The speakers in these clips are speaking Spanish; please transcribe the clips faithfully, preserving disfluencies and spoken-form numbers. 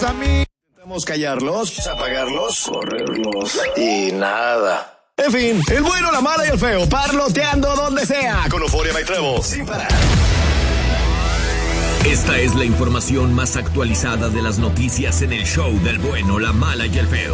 gracias a mí. Intentamos callarlos, apagarlos, correrlos y nada. En fin, el bueno, la mala y el feo, parloteando donde sea, con Euforia My Travel, sin parar. Esta es la información más actualizada de las noticias en el show del bueno, la mala y el feo.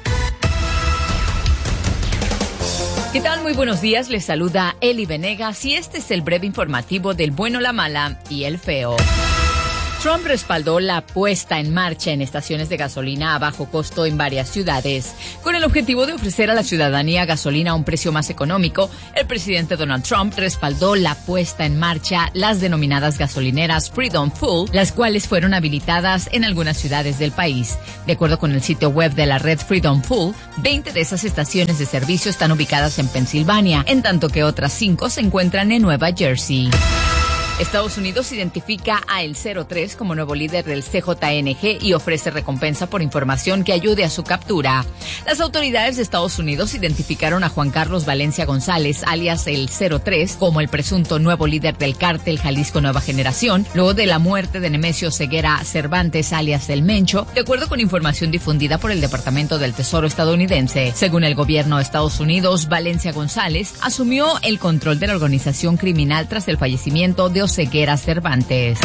¿Qué tal? Muy buenos días, les saluda Eli Venegas y este es el breve informativo del bueno, la mala y el feo. Trump respaldó la puesta en marcha en estaciones de gasolina a bajo costo en varias ciudades. Con el objetivo de ofrecer a la ciudadanía gasolina a un precio más económico, el presidente Donald Trump respaldó la puesta en marcha las denominadas gasolineras Freedom Fuel, las cuales fueron habilitadas en algunas ciudades del país. De acuerdo con el sitio web de la red Freedom Fuel, veinte de esas estaciones de servicio están ubicadas en Pensilvania, en tanto que otras cinco se encuentran en Nueva Jersey. Estados Unidos identifica a El cero tres como nuevo líder del C J N G y ofrece recompensa por información que ayude a su captura. Las autoridades de Estados Unidos identificaron a Juan Carlos Valencia González, alias El cero tres, como el presunto nuevo líder del cártel Jalisco Nueva Generación, luego de la muerte de Nemesio Ceguera Cervantes, alias El Mencho, de acuerdo con información difundida por el Departamento del Tesoro estadounidense. Según el gobierno de Estados Unidos, Valencia González asumió el control de la organización criminal tras el fallecimiento de Ceguera Cervantes.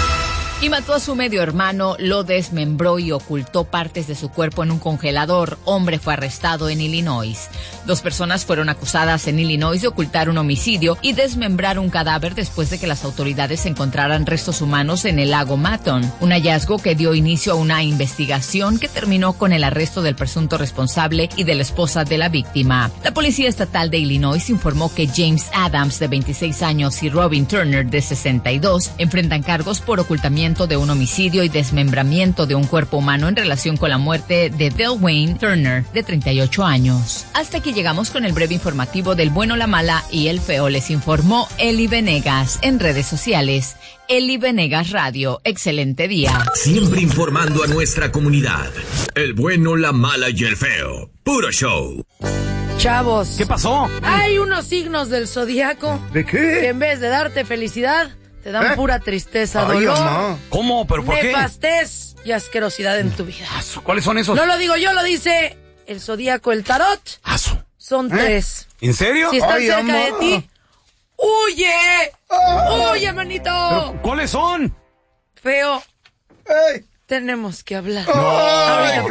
Y mató a su medio hermano, lo desmembró y ocultó partes de su cuerpo en un congelador. Hombre fue arrestado en Illinois. Dos personas fueron acusadas en Illinois de ocultar un homicidio y desmembrar un cadáver después de que las autoridades encontraran restos humanos en el lago Maton. Un hallazgo que dio inicio a una investigación que terminó con el arresto del presunto responsable y de la esposa de la víctima. La policía estatal de Illinois informó que James Adams, de veintiséis años, y Robin Turner, de sesenta y dos, enfrentan cargos por ocultamiento de un homicidio y desmembramiento de un cuerpo humano en relación con la muerte de Delwayne Turner, de treinta y ocho años. Hasta aquí llegamos con el breve informativo del bueno, la mala y el feo. Les informó Eli Venegas. En redes sociales, Eli Venegas Radio. Excelente día. Siempre informando a nuestra comunidad. El bueno, la mala y el feo. Puro show. Chavos. ¿Qué pasó? Hay unos signos del zodiaco. ¿De qué? Que en vez de darte felicidad, te dan ¿Eh? pura tristeza, Ay, dolor, mamá. ¿Cómo? ¿Pero por qué? nefastez y asquerosidad en tu vida. ¿Cuáles son esos? No lo digo yo, lo dice el zodiaco, el tarot. Aso. Son ¿Eh? tres. ¿En serio? Si están Ay, cerca mamá. de ti, ¡huye! Ah. ¡Huye, manito! ¿Pero cuáles son? Feo, Ay. tenemos que hablar. Ay. Ahorita